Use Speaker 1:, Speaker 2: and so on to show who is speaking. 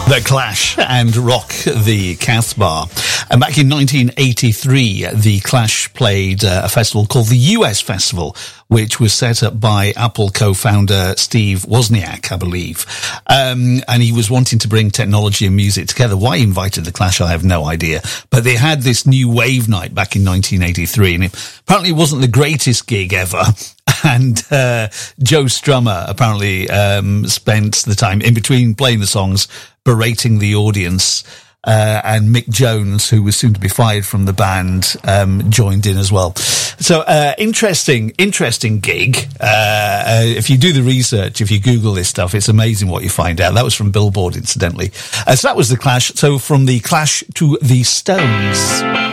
Speaker 1: The Clash and Rock the Casbah. And back in 1983, the Clash played a festival called the US Festival, which was set up by Apple co-founder Steve Wozniak, I believe. And he was wanting to bring technology and music together. Why he invited the Clash, I have no idea. But they had this new wave night back in 1983, and apparently it wasn't the greatest gig ever. And Joe Strummer apparently spent the time in between playing the songs berating the audience, and Mick Jones, who was soon to be fired from the band, joined in as well. So interesting gig. If you do the research, if you Google this stuff, it's amazing what you find out. That was from Billboard, incidentally. So that was the Clash. So from the Clash to the Stones.